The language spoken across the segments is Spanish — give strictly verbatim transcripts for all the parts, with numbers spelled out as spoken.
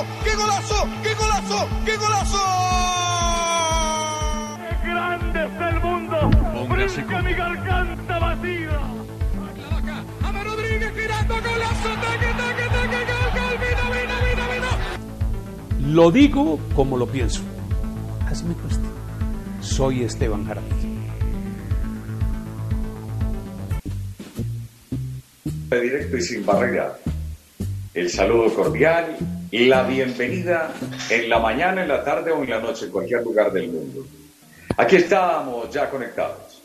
qué golazo, qué golazo, qué golazo. ¡Qué grande es el mundo! ¡Brinca mi garganta vacía! ¡Ama Rodríguez girando, golazo! ¡Taque, taque, taque, gol, gol! ¡Vino, vino, vino, vino! Lo digo como lo pienso. Así me cuesta. Soy Esteban Jaramillo. Directo y sin barrera. El saludo cordial y la bienvenida en la mañana, en la tarde o en la noche, en cualquier lugar del mundo. Aquí estamos ya conectados.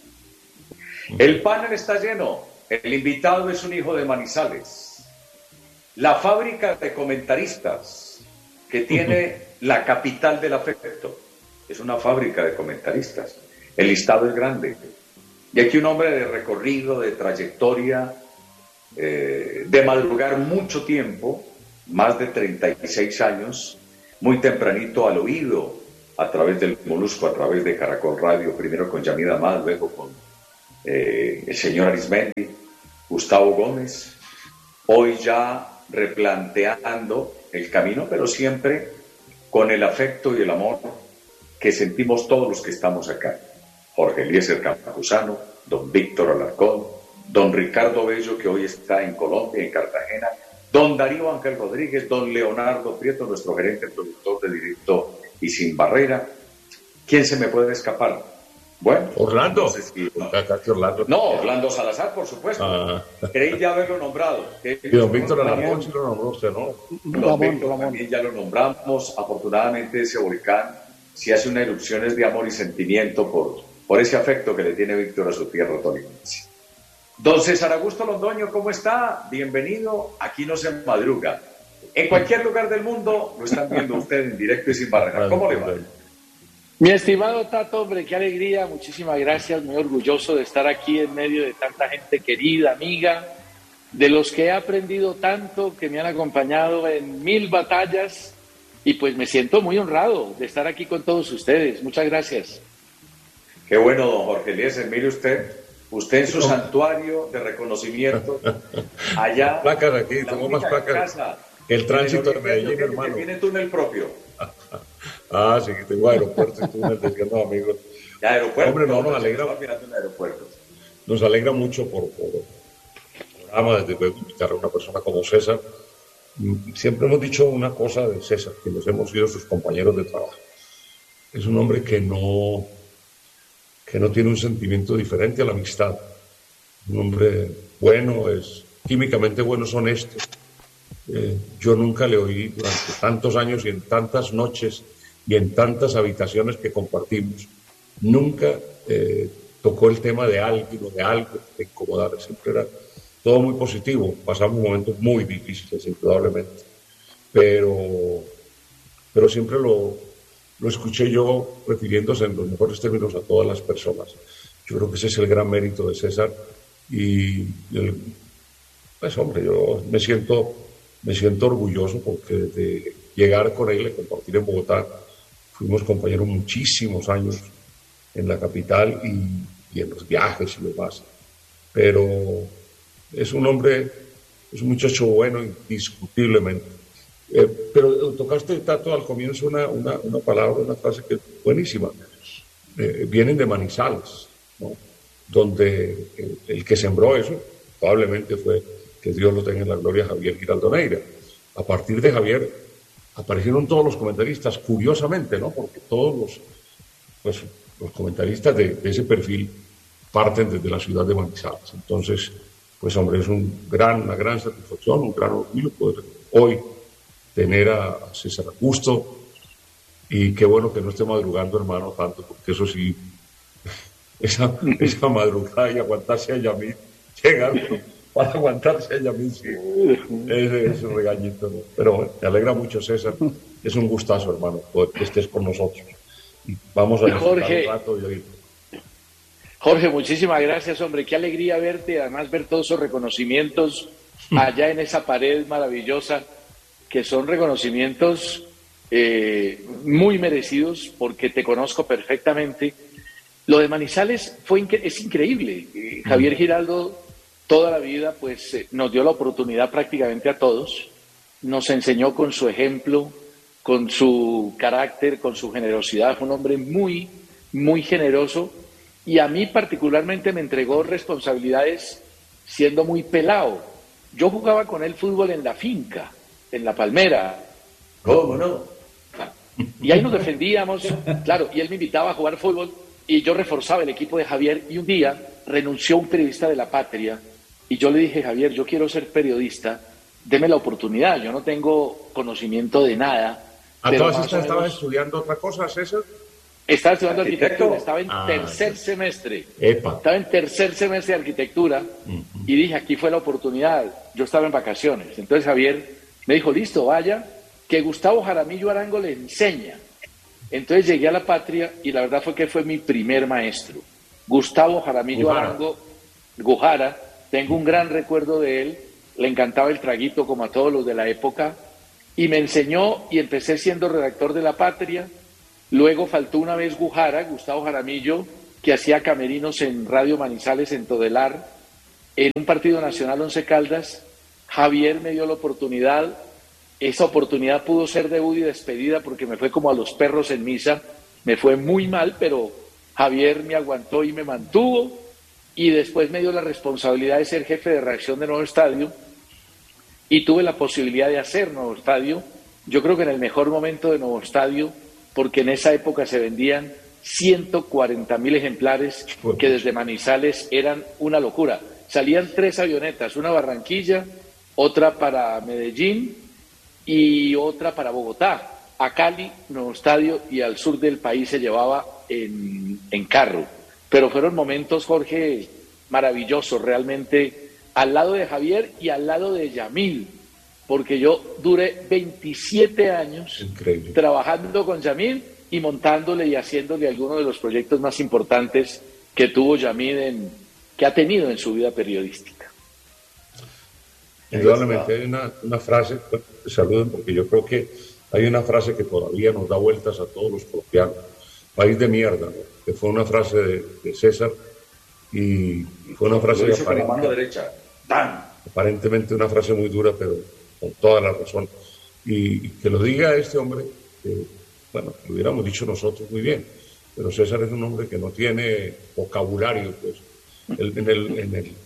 El panel está lleno. El invitado es un hijo de Manizales. La fábrica de comentaristas que tiene la capital del afecto. Es una fábrica de comentaristas. El listado es grande. Y aquí un hombre de recorrido, de trayectoria, eh, de madrugar mucho tiempo, más de treinta y seis años, muy tempranito al oído, a través del Molusco, a través de Caracol Radio, primero con Yamida Amad, luego con eh, el señor Arismendi, Gustavo Gómez, hoy ya replanteando el camino, pero siempre con el afecto y el amor que sentimos todos los que estamos acá. Jorge Eliezer Campuzano, don Víctor Alarcón, don Ricardo Bello, que hoy está en Colombia, en Cartagena, don Darío Ángel Rodríguez, don Leonardo Prieto, nuestro gerente productor de Directo y Sin Barrera. ¿Quién se me puede escapar? Bueno, Orlando. No, sé si... Orlando. no, Orlando Salazar, por supuesto. Ah. Creí ya haberlo nombrado. Y don Víctor Alarcón sí lo nombró usted, ¿no? Don Ramón, Víctor Ramón. También ya lo nombramos. Afortunadamente ese volcán sí hace unas erupciones de amor y sentimiento por, por ese afecto que le tiene Víctor a su tierra tolimense. Don César Augusto Londoño, ¿cómo está? Bienvenido. Aquí no se madruga. En cualquier lugar del mundo lo están viendo ustedes en Directo y Sin Barrera. ¿Cómo le va? Mi estimado Tato, hombre, qué alegría, muchísimas gracias, muy orgulloso de estar aquí en medio de tanta gente querida, amiga, de los que he aprendido tanto, que me han acompañado en mil batallas, y pues me siento muy honrado de estar aquí con todos ustedes. Muchas gracias. Qué bueno, don Jorge Eliezer, mire usted, usted en su santuario de reconocimiento, allá... Placas aquí, tengo más placas que el tránsito de Medellín, hermano. Que tiene túnel propio. Ah, sí, que tengo aeropuerto y túnel, decían los amigos. ¿Ya aeropuerto? Hombre, no, nos alegra. Nos alegra mucho por, por el programa, desde luego, invitar a una persona como César. Siempre hemos dicho una cosa de César, que nos hemos sido sus compañeros de trabajo. Es un hombre que no, que no tiene un sentimiento diferente a la amistad. Un hombre bueno, es químicamente bueno, es honesto. Eh, yo nunca le oí durante tantos años y en tantas noches y en tantas habitaciones que compartimos, nunca eh, tocó el tema de alguien o de algo de incomodar. Siempre era todo muy positivo. Pasamos momentos muy difíciles, indudablemente, pero, pero siempre lo, lo escuché yo refiriéndose en los mejores términos a todas las personas. Yo creo que ese es el gran mérito de César y el, pues hombre, yo me siento Me siento orgulloso porque de llegar con él, de compartir en Bogotá, fuimos compañeros muchísimos años en la capital y, y en los viajes y demás. Pero es un hombre, es un muchacho bueno, indiscutiblemente. Eh, pero tocaste, Tato, al comienzo una, una, una palabra, una frase que es buenísima. Eh, vienen de Manizales, ¿no? Donde el, el que sembró eso probablemente fue, que Dios lo tenga en la gloria, Javier Giraldo Neira. A partir de Javier aparecieron todos los comentaristas, curiosamente, ¿no? Porque todos los, pues, los comentaristas de, de ese perfil parten desde la ciudad de Manizales. Entonces, pues hombre, es un gran, una gran satisfacción, un gran orgullo poder hoy tener a César Augusto, y qué bueno que no esté madrugando, hermano, tanto, porque eso sí, esa, esa madrugada y aguantarse a Yamil, llegar para aguantarse a Yamil, sí, es, es un regañito, ¿no? Pero bueno, me alegra mucho, César, es un gustazo, hermano, poder que estés con nosotros. Y vamos a disfrutar Jorge, un rato y oír. Jorge, muchísimas gracias, hombre, qué alegría verte, además ver todos esos reconocimientos allá en esa pared maravillosa, que son reconocimientos eh, muy merecidos, porque te conozco perfectamente. Lo de Manizales fue incre- es increíble. Eh, Javier Giraldo toda la vida pues eh, nos dio la oportunidad prácticamente a todos, nos enseñó con su ejemplo con su carácter, con su generosidad. Fue un hombre muy, muy generoso y a mí particularmente me entregó responsabilidades siendo muy pelado. Yo jugaba con él fútbol en la finca, en La Palmera. ¿Cómo no? Y ahí nos defendíamos, claro, y él me invitaba a jugar fútbol y yo reforzaba el equipo de Javier y un día renunció un periodista de La Patria y yo le dije, Javier, yo quiero ser periodista, deme la oportunidad, yo no tengo conocimiento de nada. ¿A pero todas más estas o menos- estabas estudiando otra cosa, César? Estaba estudiando ¿Arquitecto? arquitectura, estaba en Ah, tercer sí. semestre. Epa. Estaba en tercer semestre de arquitectura y dije, aquí fue la oportunidad. Yo estaba en vacaciones. Entonces Javier me dijo, listo, vaya, que Gustavo Jaramillo Arango le enseña. Entonces llegué a La Patria y la verdad fue que fue mi primer maestro. Gustavo Jaramillo Gujara. Arango, Gujara, tengo un gran recuerdo de él, le encantaba el traguito como a todos los de la época y me enseñó y empecé siendo redactor de La Patria. Luego faltó una vez Gujara, Gustavo Jaramillo, que hacía camerinos en Radio Manizales en Todelar. En un partido nacional Once Caldas, Javier me dio la oportunidad. Esa oportunidad pudo ser debut y despedida porque me fue como a los perros en misa. Me fue muy mal, pero Javier me aguantó y me mantuvo. Y después me dio la responsabilidad de ser jefe de redacción de Nuevo Estadio. Y tuve la posibilidad de hacer Nuevo Estadio. Yo creo que en el mejor momento de Nuevo Estadio, porque en esa época se vendían ciento cuarenta mil ejemplares que desde Manizales eran una locura. Salían tres avionetas, una a Barranquilla, otra para Medellín y otra para Bogotá. A Cali, Nuevo Estadio y al sur del país se llevaba en, en carro. Pero fueron momentos, Jorge, maravillosos realmente, al lado de Javier y al lado de Yamil, porque yo duré veintisiete años Increíble. trabajando con Yamil y montándole y haciéndole algunos de los proyectos más importantes que tuvo Yamil, en, que ha tenido en su vida periodística. Indudablemente hay una, una frase, te saluden porque yo creo que hay una frase que todavía nos da vueltas a todos los colombianos. País de mierda, ¿no? Que fue una frase de, de César y fue una frase Lo hizo con la aparente- mano derecha. ¡Tan! aparentemente una frase muy dura, pero con toda la razón. Y, y que lo diga este hombre, que, bueno, lo hubiéramos dicho nosotros muy bien, pero César es un hombre que no tiene vocabulario, pues. El- en el, en el,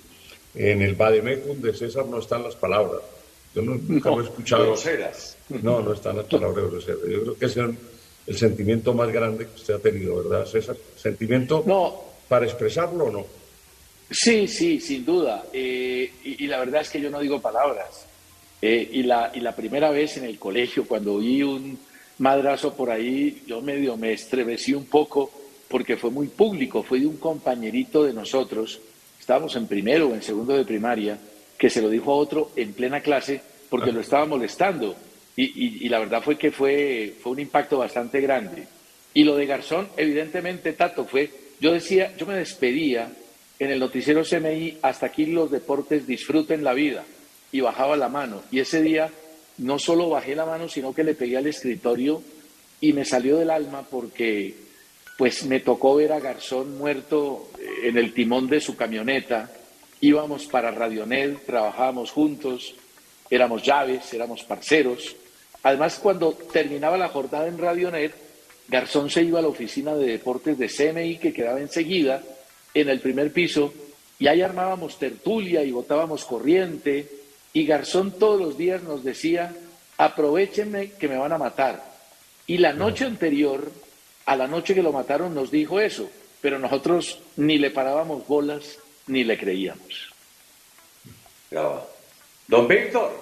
en el vademecum de César no están las palabras. Yo no- nunca lo he escuchado. Groseras. No, no están las palabras groseras. Yo creo que es el, el sentimiento más grande que usted ha tenido, ¿verdad, César? ¿Sentimiento No, para expresarlo o no? sí, sí, sin duda. Eh, y, y la verdad es que yo no digo palabras. Eh, y, la, y la primera vez en el colegio, cuando oí un madrazo por ahí, yo medio me estremecí un poco porque fue muy público, fue de un compañerito de nosotros, estábamos en primero o en segundo de primaria, que se lo dijo a otro en plena clase porque lo estaba molestando. Y, y, y la verdad fue que fue, fue un impacto bastante grande. Y lo de Garzón, evidentemente, Tato, fue, yo decía, yo me despedía en el noticiero C M I, hasta aquí los deportes, disfruten la vida, y bajaba la mano. Y ese día no solo bajé la mano, sino que le pegué al escritorio y me salió del alma porque pues me tocó ver a Garzón muerto en el timón de su camioneta. Íbamos para Radionet, trabajábamos juntos, éramos llaves, éramos parceros. Además, cuando terminaba la jornada en Radionet, Garzón se iba a la oficina de deportes de C M I, que quedaba enseguida, en el primer piso, y ahí armábamos tertulia y botábamos corriente, y Garzón todos los días nos decía, aprovechenme que me van a matar. Y la noche anterior, a la noche que lo mataron, nos dijo eso, pero nosotros ni le parábamos bolas, ni le creíamos. Graba. Don Víctor.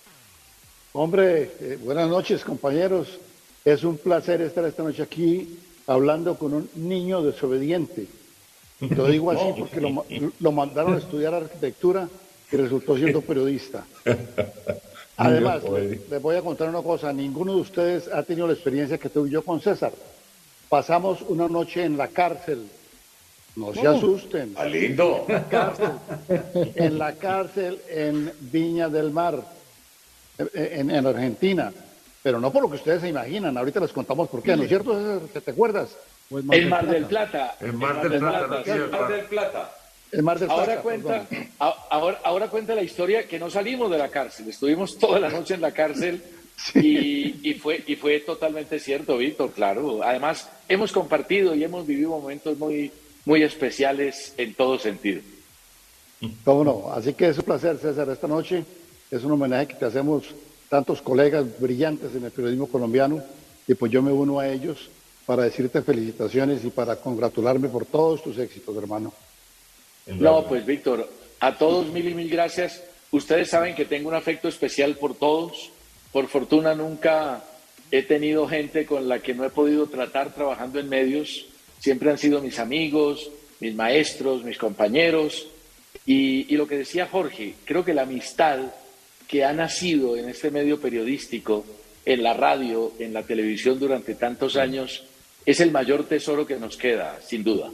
Hombre, eh, buenas noches, compañeros. Es un placer estar esta noche aquí hablando con un niño desobediente. Lo digo así porque lo, ma- lo mandaron a estudiar arquitectura y resultó siendo periodista. Además, les, les voy a contar una cosa. Ninguno de ustedes ha tenido la experiencia que tuve yo con César. Pasamos una noche en la cárcel. No se asusten. Ah, lindo. Cárcel. En la cárcel en Viña del Mar, en, en Argentina. Pero no por lo que ustedes se imaginan. Ahorita les contamos por qué. ¿No es cierto, César? ¿Que te acuerdas? ¿O es El Mar del Plata. El Mar del Plata, sí, El Mar del Plata. El Mar del Ahora Plata, cuenta, perdón. a- ahora, ahora cuenta la historia que no salimos de la cárcel, estuvimos toda la noche en la cárcel Y, y, fue, y fue totalmente cierto, Víctor, claro. Además, hemos compartido y hemos vivido momentos muy, muy especiales en todo sentido. Cómo no, así que es un placer, César, esta noche es un homenaje que te hacemos tantos colegas brillantes en el periodismo colombiano y pues yo me uno a ellos para decirte felicitaciones y para congratularme por todos tus éxitos, hermano. No, pues Víctor, a todos mil y mil gracias. Ustedes saben que tengo un afecto especial por todos. Por fortuna nunca he tenido gente con la que no he podido tratar trabajando en medios. Siempre han sido mis amigos, mis maestros, mis compañeros. Y, y lo que decía Jorge, creo que la amistad que ha nacido en este medio periodístico, en la radio, en la televisión durante tantos años, es el mayor tesoro que nos queda, sin duda.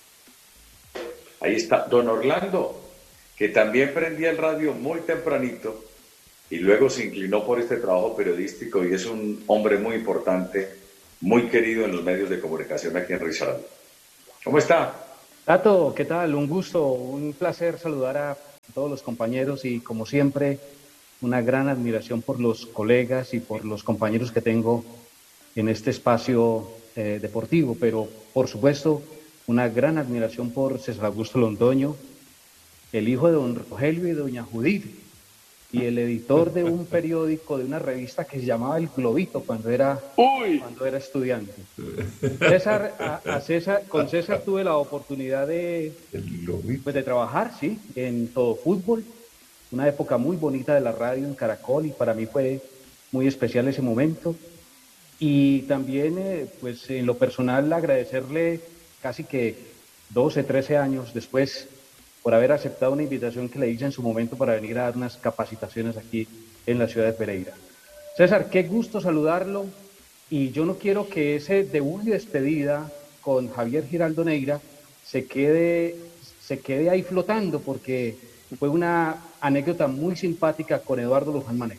Ahí está don Orlando, que también prendía el radio muy tempranito y luego se inclinó por este trabajo periodístico y es un hombre muy importante, muy querido en los medios de comunicación aquí en Risaralda. ¿Cómo está? Tato, ¿qué tal? Un gusto, un placer saludar a todos los compañeros y como siempre una gran admiración por los colegas y por los compañeros que tengo en este espacio eh, deportivo, pero por supuesto una gran admiración por César Augusto Londoño, el hijo de don Rogelio y doña Judith, y el editor de un periódico, de una revista que se llamaba El Globito cuando era, cuando era estudiante. César, a, a César, con César tuve la oportunidad de, pues, de trabajar, sí, en Todo Fútbol, una época muy bonita de la radio en Caracol y para mí fue muy especial ese momento. Y también, eh, pues en lo personal, agradecerle casi que doce, trece años después por haber aceptado una invitación que le hice en su momento para venir a dar unas capacitaciones aquí en la ciudad de Pereira. César, qué gusto saludarlo y yo no quiero que ese debut y despedida con Javier Giraldo Neira se quede, se quede ahí flotando porque fue una anécdota muy simpática con Eduardo Luján Manera.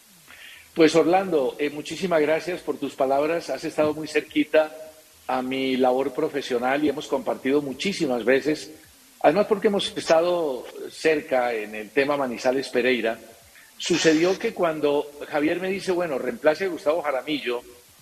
Pues Orlando, eh, muchísimas gracias por tus palabras, has estado muy cerquita a mi labor profesional y hemos compartido muchísimas veces. Además, porque hemos estado cerca en el tema Manizales Pereira, sucedió que cuando Javier me dice, bueno, reemplace a Gustavo Jaramillo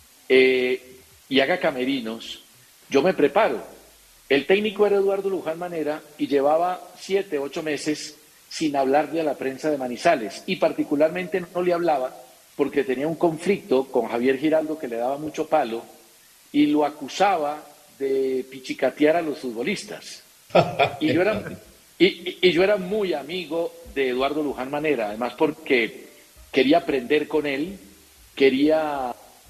eh, y haga camerinos, yo me preparo. El técnico era Eduardo Luján Manera y llevaba siete, ocho meses sin hablarle a la prensa de Manizales y particularmente no le hablaba porque tenía un conflicto con Javier Giraldo que le daba mucho palo y lo acusaba de pichicatear a los futbolistas. Y yo era, y, y yo era muy amigo de Eduardo Luján Manera, además porque quería aprender con él, quería...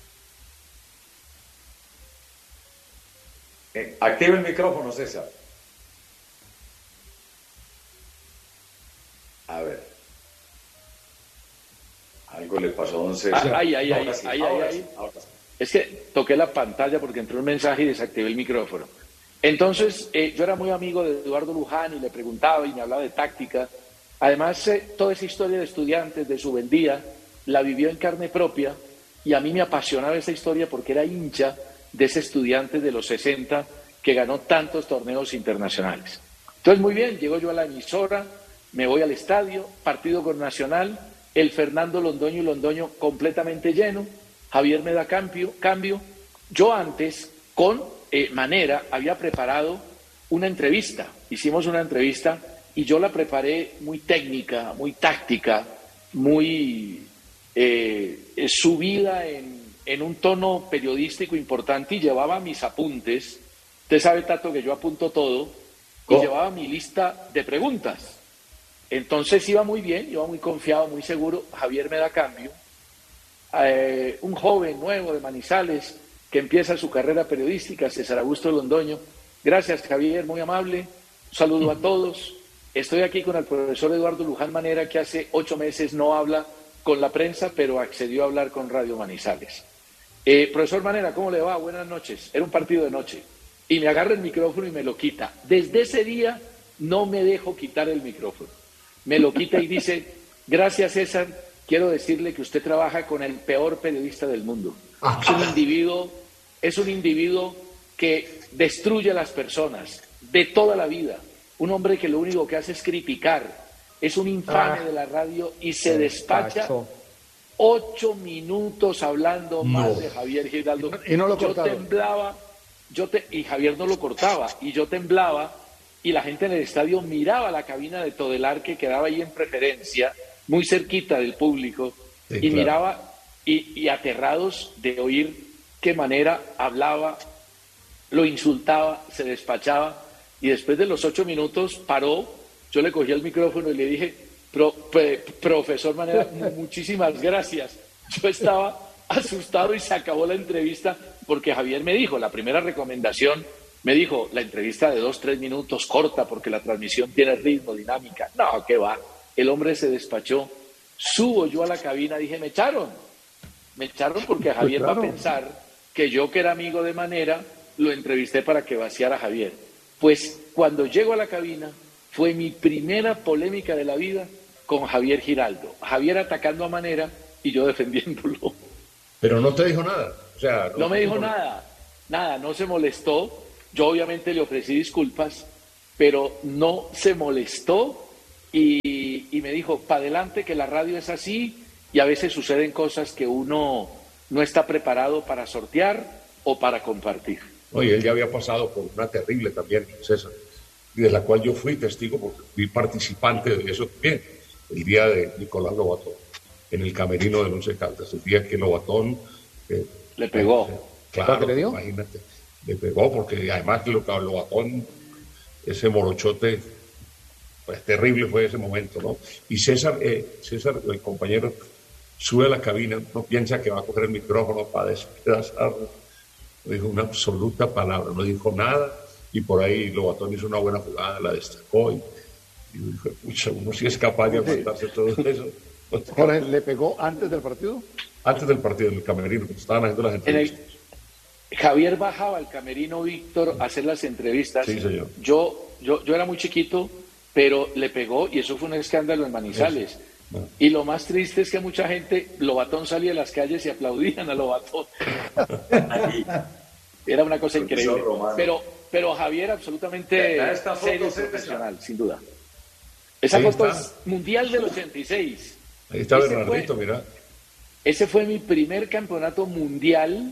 Eh, activa el micrófono, César. A ver. Algo le pasó a don César. Ay, ay, ay, sí, ay, ay, ay. Sí, es que toqué la pantalla porque entró un mensaje y desactivé el micrófono. Entonces, eh, yo era muy amigo de Eduardo Luján y le preguntaba y me hablaba de táctica. Además, eh, toda esa historia de estudiantes, de su vendía, la vivió en carne propia y a mí me apasionaba esa historia porque era hincha de ese estudiante de los sesenta que ganó tantos torneos internacionales. Entonces, muy bien, llego yo a la emisora, me voy al estadio, partido con Nacional, el Fernando Londoño y Londoño completamente lleno, Javier me da cambio, cambio. Yo antes, con... Eh, Manera había preparado una entrevista, hicimos una entrevista y yo la preparé muy técnica, muy táctica, muy eh, subida en, en un tono periodístico importante y llevaba mis apuntes. Usted sabe, Tato, que yo apunto todo y oh. llevaba mi lista de preguntas. Entonces iba muy bien, iba muy confiado, muy seguro. Javier me da cambio. Eh, un joven nuevo de Manizales que empieza su carrera periodística, César Augusto Londoño. Gracias, Javier, muy amable. Un saludo a todos. Estoy aquí con el profesor Eduardo Luján Manera, que hace ocho meses no habla con la prensa, pero accedió a hablar con Radio Manizales. Eh, profesor Manera, ¿cómo le va? Buenas noches. Era un partido de noche. Y me agarra el micrófono y me lo quita. Desde ese día no me dejo quitar el micrófono. Me lo quita y dice, gracias, César, quiero decirle que usted trabaja con el peor periodista del mundo. Es un individuo, es un individuo que destruye a las personas de toda la vida. Un hombre que lo único que hace es criticar. Es un infame de la radio y se despacha Ocho minutos hablando no. más de Javier Giraldo. Y no lo yo cortaron. temblaba, yo te, y Javier no lo cortaba, y yo temblaba, y la gente en el estadio miraba la cabina de Todelar, que quedaba ahí en preferencia, muy cerquita del público, sí, y claro. miraba, y, y aterrados de oír qué manera hablaba, lo insultaba, se despachaba, y después de los ocho minutos paró, yo le cogí el micrófono y le dije, Pro, pre, profesor Manera, muchísimas gracias. Yo estaba asustado y se acabó la entrevista porque Javier me dijo, la primera recomendación, me dijo, la entrevista de dos, tres minutos, corta, porque la transmisión tiene ritmo, dinámica. No, ¿qué va? El hombre se despachó. Subo yo a la cabina, dije, me echaron. Me echaron porque Javier pues claro. va a pensar que yo, que era amigo de Manera, lo entrevisté para que vaciara a Javier. Pues cuando llego a la cabina, fue mi primera polémica de la vida con Javier Giraldo. Javier atacando a Manera y yo defendiéndolo. Pero no te dijo nada. O sea, no, no me dijo no... nada. Nada, no se molestó. Yo obviamente le ofrecí disculpas, pero no se molestó y, y me dijo, para adelante, que la radio es así y a veces suceden cosas que uno no está preparado para sortear o para compartir. Oye, él ya había pasado por una terrible también, César, y de la cual yo fui testigo porque fui participante de eso también, el día de Nicolás Lobatón, en el camerino del Once Caldas, el día que Lobatón... Eh, le pegó. Eh, claro, ¿Qué le dio? Imagínate, le pegó porque además que Lobatón, ese morochote, pues terrible fue ese momento, ¿no? Y César, eh, César, el compañero, sube a la cabina, no piensa que va a coger el micrófono para despedazarlo, no dijo una absoluta palabra, no dijo nada, y por ahí Lobatón hizo una buena jugada, la destacó, y, y dijo, pucha, uno sí es capaz de aguantarse todo eso. Jorge, ¿le pegó antes del partido? Antes del partido, en el camerino, cuando estaban haciendo las entrevistas. El, Javier bajaba al camerino Víctor a hacer las entrevistas. Sí, señor. Yo, yo, yo era muy chiquito, pero le pegó, y eso fue un escándalo en Manizales. Bueno. Y lo más triste es que mucha gente, Lobatón salía a las calles y aplaudían a Lobatón. Era una cosa increíble. Pero, pero Javier absolutamente serio, profesional, sin duda. Esa Ahí foto está. es mundial del ochenta y seis. Ahí está ese Bernardito, fue, mira. Ese fue mi primer campeonato mundial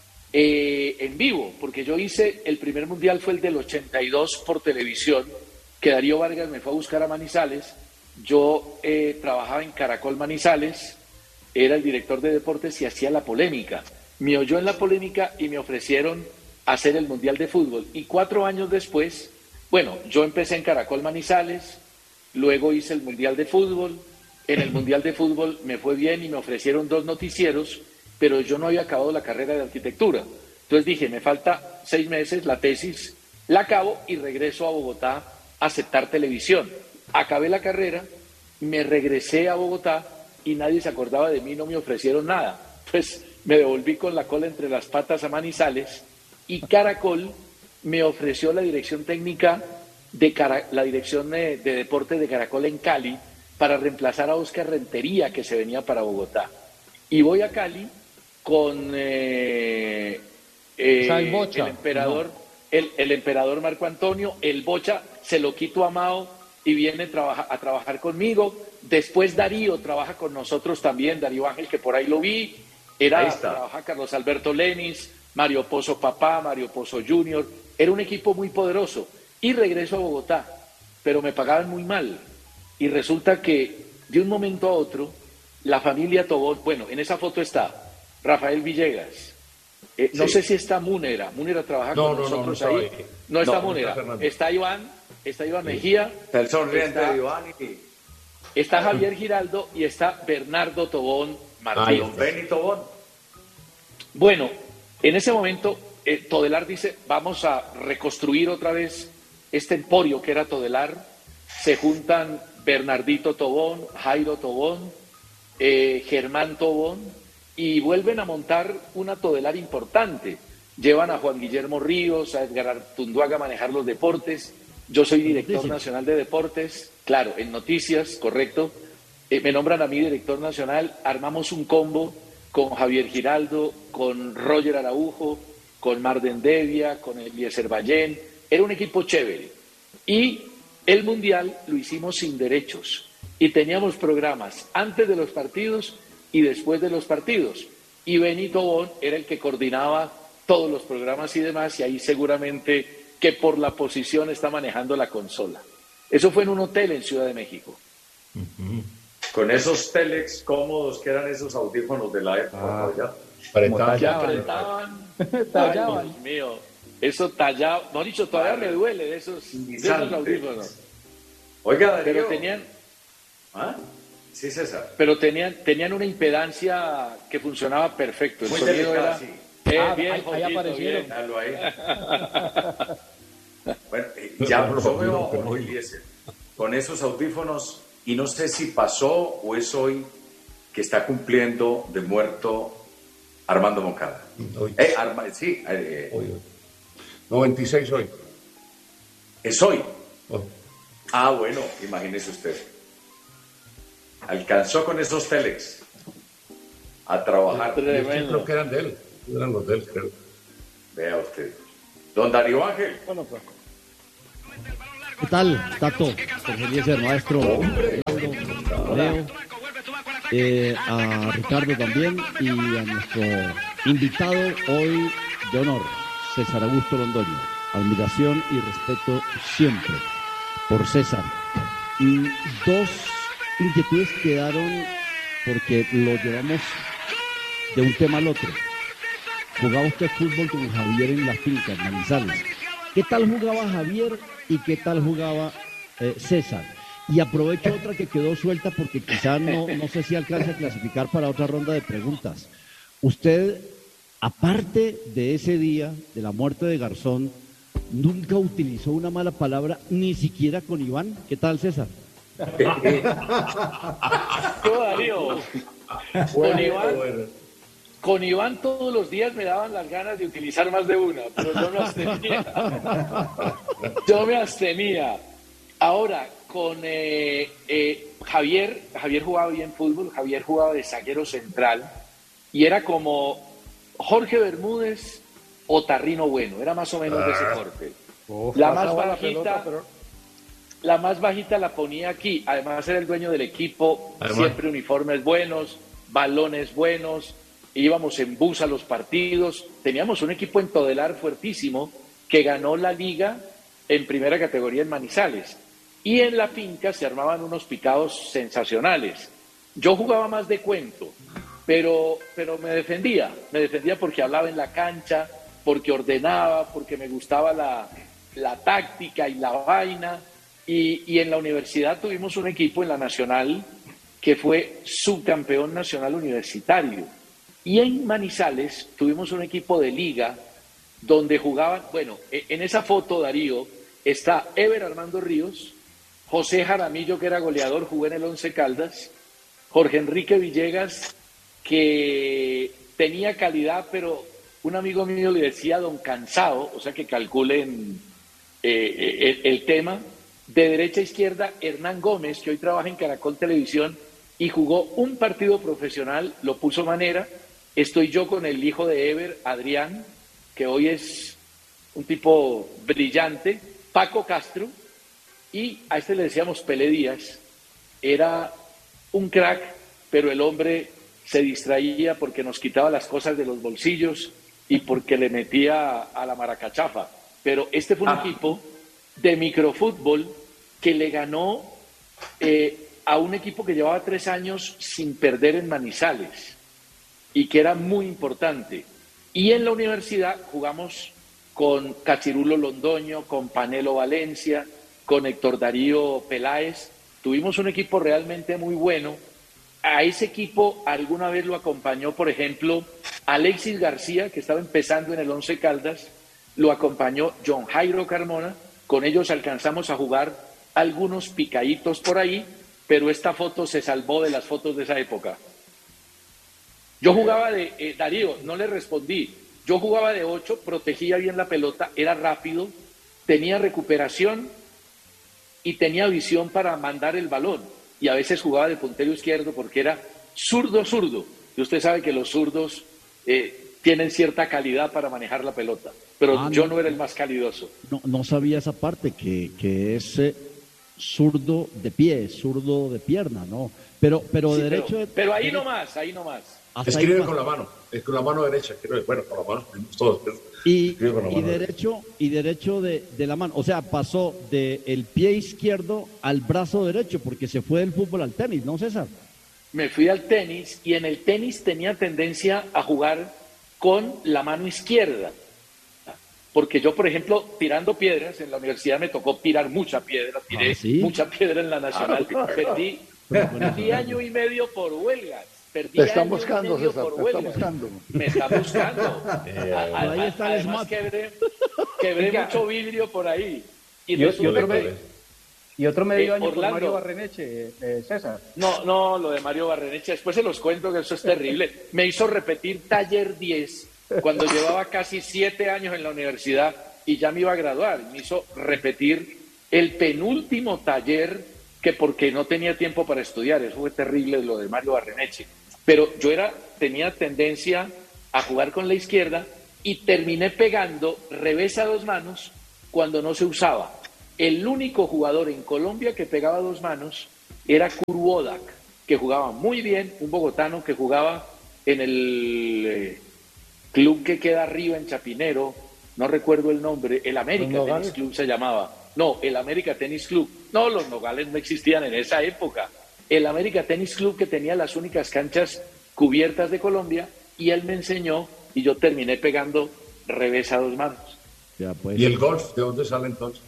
eh, en vivo, porque yo hice, el primer mundial fue el del ochenta y dos por televisión, que Darío Vargas me fue a buscar a Manizales. Yo eh, trabajaba en Caracol Manizales, era el director de deportes y hacía la polémica. Me oyó en la polémica y me ofrecieron hacer el Mundial de Fútbol. Y cuatro años después, bueno, yo empecé en Caracol Manizales, luego hice el Mundial de Fútbol. En el Mundial de Fútbol me fue bien y me ofrecieron dos noticieros, pero yo no había acabado la carrera de arquitectura. Entonces dije, me falta seis meses, la tesis, la acabo y regreso a Bogotá a aceptar televisión. Acabé la carrera, me regresé a Bogotá y nadie se acordaba de mí, no me ofrecieron nada. Pues me devolví con la cola entre las patas a Manizales y Caracol me ofreció la dirección técnica de Cara- la dirección de, de deporte de Caracol en Cali para reemplazar a Oscar Rentería, que se venía para Bogotá. Y voy a Cali con eh, eh, el, Bocha, el emperador, no. el, el emperador Marco Antonio, el Bocha, se lo quito a Mao y viene trabaja, a trabajar conmigo. Después Darío trabaja con nosotros también, Darío Ángel, que por ahí lo vi. Era, trabaja Carlos Alberto Lenis, Mario Pozo Papá, Mario Pozo Junior. Era un equipo muy poderoso. Y regreso a Bogotá, pero me pagaban muy mal. Y resulta que de un momento a otro, la familia Tobón, bueno, en esa foto está Rafael Villegas. Eh, no sí. sé si está Múnera. Múnera trabaja no, con no, nosotros no, no ahí. ahí. No está no, Múnera. No está, está Iván, está Iván sí. Mejía. El sonriente está, de Iván y... Está Javier Giraldo y está Bernardo Tobón Martínez. Don Benny Tobón. Bueno, en ese momento, eh, Todelar dice, vamos a reconstruir otra vez este emporio que era Todelar. Se juntan Bernardito Tobón, Jairo Tobón, eh, Germán Tobón, y vuelven a montar una Todelar importante. Llevan a Juan Guillermo Ríos, a Edgar Artunduaga a manejar los deportes. Yo soy director nacional de deportes, claro, en noticias, correcto. Eh, me nombran a mí director nacional, armamos un combo con Javier Giraldo, con Roger Araujo, con Marden Devia, con Eliezer Ballén. Era un equipo chévere. Y el Mundial lo hicimos sin derechos. Y teníamos programas antes de los partidos y después de los partidos. Y Benito Bon era el que coordinaba todos los programas y demás, y ahí seguramente que por la posición está manejando la consola. Eso fue en un hotel en Ciudad de México. Uh-huh. Con esos telex cómodos que eran esos audífonos de la época. Ah, ¿ya? Apretaban. Que apretaban. Tallaban. Dios mío. Eso tallaba. No dicho, todavía me duele de esos, de esos audífonos. Oiga, Darío. Pero tenían. ¿Ah? Sí, César. Pero tenían, tenían una impedancia que funcionaba perfecto. El muy sonido delicada, era. Sí. Eh, ah, bien, ahí, ahí aparecieron. Bien. Ahí. Bueno, ya yo veo a Jorge Eliezer con esos audífonos y no sé si pasó o es hoy que está cumpliendo de muerto Armando Moncada. Eh, Arma, sí. Eh, hoy, hoy. noventa y seis hoy. ¿Es hoy? Hoy. Ah, bueno, imagínese usted. Alcanzó con esos telex a trabajar. Tremendo. Creo que eran de él. Eran los de él, creo. Vea usted. Don Darío Ángel. Bueno, pues. ¿Qué tal, Tato? Jorge Eliezer, maestro. Leo, eh, a Ricardo también y a nuestro invitado hoy de honor, César Augusto Londoño. Admiración y respeto siempre por César. Y dos inquietudes quedaron porque lo llevamos de un tema al otro. Jugaba usted fútbol con Javier en la finca, en Manizales. ¿Qué tal jugaba Javier y qué tal jugaba eh, César? Y aprovecho otra que quedó suelta porque quizás no, no sé si alcance a clasificar para otra ronda de preguntas. Usted, aparte de ese día, de la muerte de Garzón, nunca utilizó una mala palabra, ni siquiera con Iván. ¿Qué tal, César? Yo, Darío, con Iván... Con Iván todos los días me daban las ganas de utilizar más de una, pero yo me abstenía. Yo me abstenía. Ahora, con eh, eh, Javier, Javier jugaba bien fútbol, Javier jugaba de zaguero central y era como Jorge Bermúdez o Tarrino Bueno, era más o menos de ese corte. Uf, la más la bajita, pelota, pero... la más bajita la ponía aquí. Además era el dueño del equipo, además, siempre uniformes buenos, balones buenos. Íbamos en bus a los partidos, teníamos un equipo en Todelar fuertísimo que ganó la liga en primera categoría en Manizales y en la finca se armaban unos picados sensacionales. Yo jugaba más de cuento, pero, pero me defendía, me defendía porque hablaba en la cancha, porque ordenaba, porque me gustaba la, la táctica y la vaina y, y en la universidad tuvimos un equipo en la Nacional que fue subcampeón nacional universitario. Y en Manizales tuvimos un equipo de liga donde jugaban, bueno, en esa foto, Darío, está Ever Armando Ríos, José Jaramillo, que era goleador, jugó en el Once Caldas, Jorge Enrique Villegas, que tenía calidad, pero un amigo mío le decía don Cansado, o sea que calculen eh, el, el tema. De derecha a izquierda, Hernán Gómez, que hoy trabaja en Caracol Televisión y jugó un partido profesional, lo puso Manera. Estoy yo con el hijo de Ever, Adrián, que hoy es un tipo brillante, Paco Castro, y a este le decíamos Pelé Díaz. Era un crack, pero el hombre se distraía porque nos quitaba las cosas de los bolsillos y porque le metía a la maracachafa. Pero este fue un ah. equipo de microfútbol que le ganó eh, a un equipo que llevaba tres años sin perder en Manizales y que era muy importante. Y en la universidad jugamos con Cachirulo Londoño, con Panelo Valencia, con Héctor Darío Peláez. Tuvimos un equipo realmente muy bueno. A ese equipo alguna vez lo acompañó, por ejemplo, Alexis García, que estaba empezando en el Once Caldas, lo acompañó John Jairo Carmona. Con ellos alcanzamos a jugar algunos picaditos por ahí, pero esta foto se salvó de las fotos de esa época. Yo jugaba de, eh, Darío, no le respondí, yo jugaba de ocho, protegía bien la pelota, era rápido, tenía recuperación y tenía visión para mandar el balón. Y a veces jugaba de puntero izquierdo porque era zurdo-zurdo. Y usted sabe que los zurdos eh, tienen cierta calidad para manejar la pelota, pero ah, yo no, no era el más calidoso. No, no sabía esa parte, que, que es eh, zurdo de pie, zurdo de pierna, ¿no? Pero, pero Sí, derecho... pero, de, pero ahí nomás, ahí nomás. Escribe con la mano, es con la mano derecha, escribe, bueno, con la mano escribimos todos. Y, Escribe con la y mano derecho, y derecho de, de la mano. O sea, pasó del pie izquierdo al brazo derecho, porque se fue del fútbol al tenis, ¿no, César? Me fui al tenis y en el tenis tenía tendencia a jugar con la mano izquierda. Porque yo, por ejemplo, tirando piedras, en la universidad me tocó tirar mucha piedra, tiré ¿Ah, sí? mucha piedra en la nacional, perdí, perdí año y medio por huelgas. Perdí Te están año y buscando, medio César, por te están huelgas. buscando. Me está buscando. Eh, A- a- ahí está el Además smart. quebré, quebré mucho vidrio por ahí. Y Yo- resulta yo Yo le creo que- colé. Y otro medio Eh, año con Orlando. Mario Barreneche, eh, César. No, no, lo de Mario Barreneche, después se los cuento que eso es terrible. Me hizo repetir taller diez cuando llevaba casi siete años en la universidad y ya me iba a graduar. Me hizo repetir el penúltimo taller que porque no tenía tiempo para estudiar. Eso fue terrible lo de Mario Barreneche. Pero yo era, tenía tendencia a jugar con la izquierda y terminé pegando revés a dos manos cuando no se usaba. El único jugador en Colombia que pegaba a dos manos era Kuruodak, que jugaba muy bien, un bogotano que jugaba en el eh, club que queda arriba en Chapinero, no recuerdo el nombre, el América ¿Los Tennis Nogales? Club se llamaba. No, el América Tennis Club. No, los Nogales no existían en esa época. El América Tennis Club que tenía las únicas canchas cubiertas de Colombia y él me enseñó y yo terminé pegando revés a dos manos. Ya, pues. ¿Y el golf? ¿De dónde sale entonces?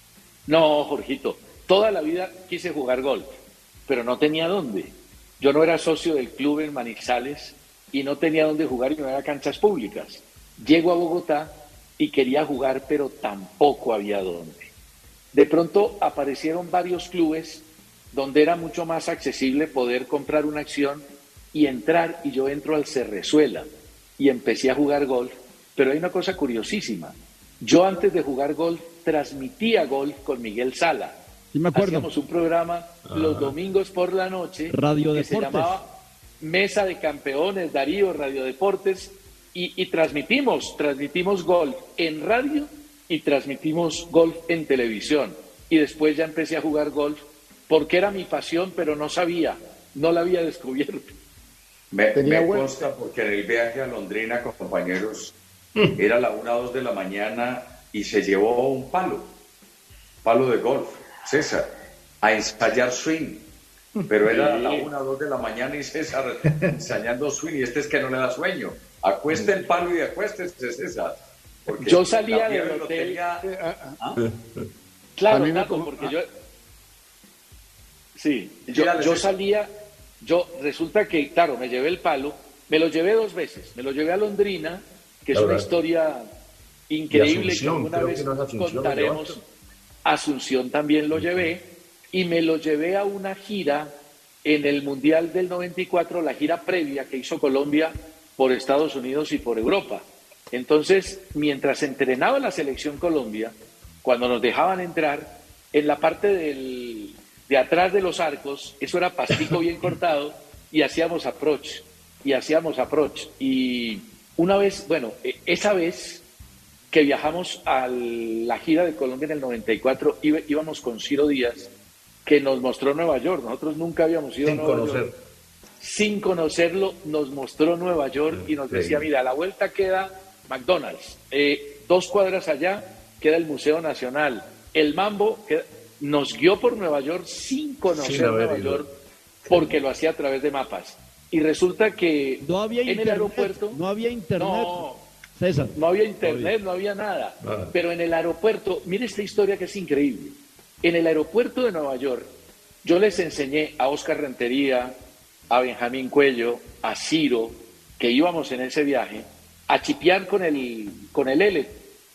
No, Jorgito, toda la vida quise jugar golf, pero no tenía dónde. Yo no era socio del club en Manizales y no tenía dónde jugar y no había canchas públicas. Llego a Bogotá y quería jugar, pero tampoco había dónde. De pronto aparecieron varios clubes donde era mucho más accesible poder comprar una acción y entrar, y yo entro al Cerrezuela y empecé a jugar golf, pero hay una cosa curiosísima. Yo antes de jugar golf transmitía golf con Miguel Sala. Sí, me acuerdo. Hacíamos un programa los domingos por la noche Radio que se Deportes. llamaba Mesa de Campeones, Darío, Radio Deportes, y, y transmitimos, transmitimos golf en radio y transmitimos golf en televisión. Y después ya empecé a jugar golf porque era mi pasión, pero no sabía, no la había descubierto. Me, Tenía me buen- consta porque en el viaje a Londrina con compañeros era la una o dos de la mañana y se llevó un palo, palo de golf, César, a ensayar swing. Pero era la una o dos de la mañana y César ensayando swing y este es que no le da sueño. Acueste el palo y acuéstese, César. Porque Yo salía la fiebre del lo hotel. tenía- Eh, ah, ¿Ah? Claro, A mí me Tato, como- porque ah. yo... Sí, yo, Dígale, yo César. salía, yo resulta que, claro, me llevé el palo, me lo llevé dos veces, me lo llevé a Londrina, que es Claro. una historia increíble que Asunción, alguna creo vez que no es Asunción, ¿lo contaremos. llevaste? Asunción también lo llevé, y me lo llevé a una gira en el Mundial del noventa y cuatro, la gira previa que hizo Colombia por Estados Unidos y por Europa. Entonces, mientras entrenaba la selección Colombia, cuando nos dejaban entrar, en la parte del, de atrás de los arcos, eso era pastico bien cortado, y hacíamos approach, y hacíamos approach. Y una vez, bueno, e- esa vez que viajamos a la gira de Colombia en el noventa y cuatro, iba- íbamos con Ciro Díaz, que nos mostró Nueva York. Nosotros nunca habíamos ido Sin a Nueva conocer. York. Sin conocerlo, nos mostró Nueva York y nos decía, Sí. mira, a la vuelta queda McDonald's, eh, dos cuadras allá queda el Museo Nacional, el Mambo, queda- nos guió por Nueva York sin conocer Sin haber Nueva ido. York, porque lo hacía a través de mapas. Y resulta que No había en el internet. aeropuerto... No había internet. No, César. no había internet, no había nada. Nada. Pero en el aeropuerto, mire esta historia que es increíble. En el aeropuerto de Nueva York, yo les enseñé a Oscar Rentería, a Benjamín Cuello, a Ciro, que íbamos en ese viaje, a chipear con el, con el L,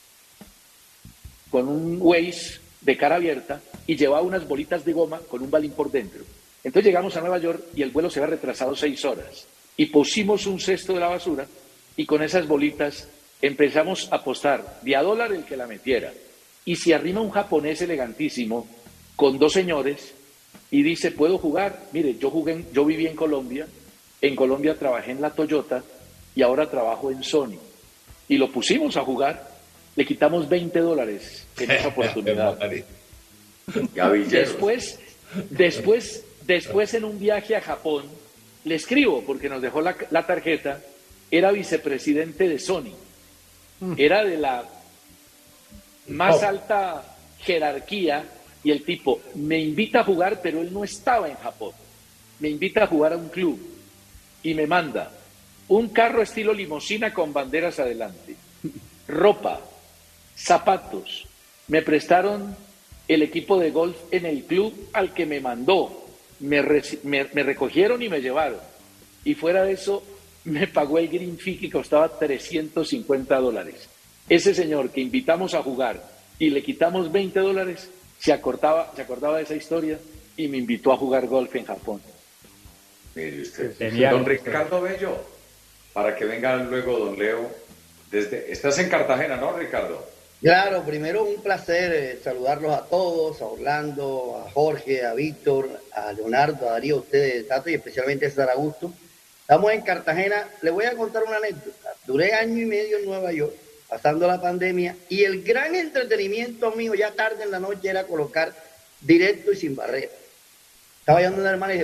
con un Waze de cara abierta y llevaba unas bolitas de goma con un balín por dentro. Entonces llegamos a Nueva York y el vuelo se había retrasado seis horas. Y pusimos un cesto de la basura y con esas bolitas empezamos a apostar de a dólar el que la metiera. Y si arrima un japonés elegantísimo con dos señores y dice, ¿puedo jugar? Mire, yo jugué, en- yo viví en Colombia, en Colombia trabajé en la Toyota y ahora trabajo en Sony. Y lo pusimos a jugar, le quitamos veinte dólares en esa oportunidad. Gavilleros. Después, después, después en un viaje a Japón, le escribo porque nos dejó la, la tarjeta, era vicepresidente de Sony, era de la más alta jerarquía y el tipo me invita a jugar, pero él no estaba en Japón, me invita a jugar a un club y me manda un carro estilo limusina con banderas adelante, ropa, zapatos, me prestaron el equipo de golf en el club al que me mandó, me, me, me recogieron y me llevaron, y fuera de eso me pagó el green fee que costaba trescientos cincuenta dólares. Ese señor que invitamos a jugar y le quitamos veinte dólares, se acordaba, se acordaba de esa historia y me invitó a jugar golf en Japón. Mire usted. Genial. Don Ricardo Bello, para que venga luego don Leo. Desde, estás en Cartagena, ¿no, Ricardo? Claro, primero un placer eh, saludarlos a todos, a Orlando, a Jorge, a Víctor, a Leonardo, a Darío, a ustedes, Tato, y especialmente a César Augusto. Estamos en Cartagena. Les voy a contar una anécdota. Duré año y medio en Nueva York, pasando la pandemia, y el gran entretenimiento mío, ya tarde en la noche, era colocar directo y sin barrera. Estaba llevando una hermana y dije,